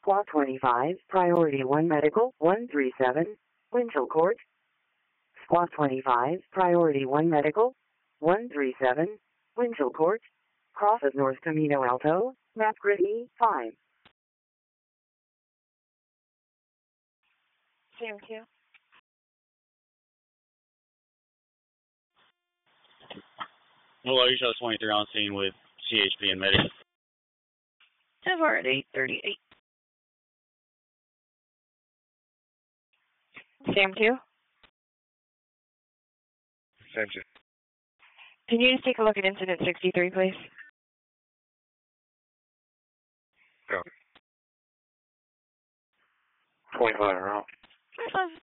Squad 25, Priority 1 Medical, 137, Winchell Court. Squad 25, Priority 1 Medical, 137, Winchell Court. Crosses North Camino Alto, map grid E5. CM2. Hello, you show 23 on scene with CHP and Medic. Over at 838. CM2. Same to Can you just take a look at incident 63, please? go. 25 around.